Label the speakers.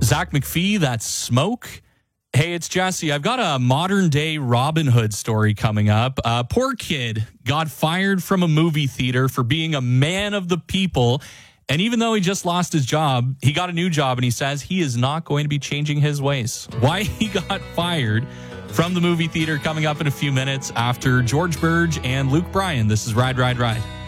Speaker 1: Zach McPhee, that's Smoke. Hey, it's Jesse. I've got a modern day Robin Hood story coming up. Poor kid got fired from a movie theater for being a man of the people. And even though he just lost his job, he got a new job, and he says he is not going to be changing his ways. Why he got fired from the movie theater coming up in a few minutes after George Burge and Luke Bryan. This is Ride, Ride, Ride.